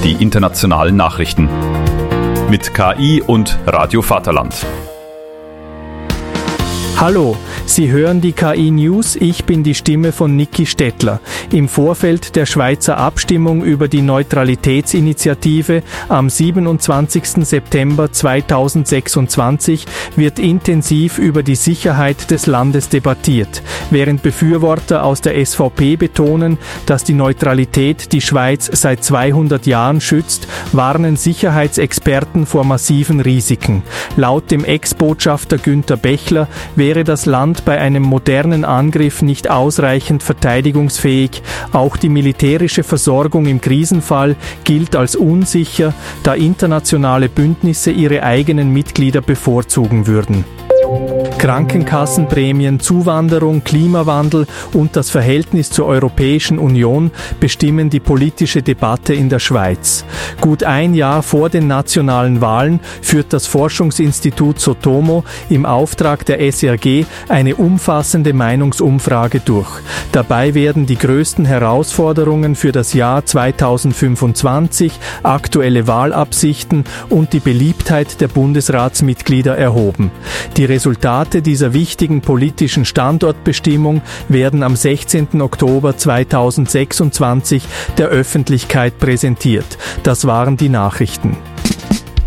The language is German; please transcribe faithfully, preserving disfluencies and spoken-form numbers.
die internationalen Nachrichten. Mit K I und Radio Vaterland. Hallo, Sie hören die K I-News, ich bin die Stimme von Niki Stettler. Im Vorfeld der Schweizer Abstimmung über die Neutralitätsinitiative am siebenundzwanzigsten September zweitausendsechsundzwanzig wird intensiv über die Sicherheit des Landes debattiert, während Befürworter aus der S V P betonen, dass die Neutralität die Schweiz seit zweihundert Jahren schützt, warnen Sicherheitsexperten vor massiven Risiken. Laut dem Ex-Botschafter Günther Bechler wäre das Land bei einem modernen Angriff nicht ausreichend verteidigungsfähig. Auch die militärische Versorgung im Krisenfall gilt als unsicher, da internationale Bündnisse ihre eigenen Mitglieder bevorzugen würden. Krankenkassenprämien, Zuwanderung, Klimawandel und das Verhältnis zur Europäischen Union bestimmen die politische Debatte in der Schweiz. Gut ein Jahr vor den nationalen Wahlen führt das Forschungsinstitut Sotomo im Auftrag der S R G eine umfassende Meinungsumfrage durch. Dabei werden die größten Herausforderungen für das Jahr zweitausendfünfundzwanzig, aktuelle Wahlabsichten und die Beliebtheit der Bundesratsmitglieder erhoben. Die Resultate dieser wichtigen politischen Standortbestimmung werden am sechzehnten Oktober zweitausendsechsundzwanzig der Öffentlichkeit präsentiert. Das waren die Nachrichten.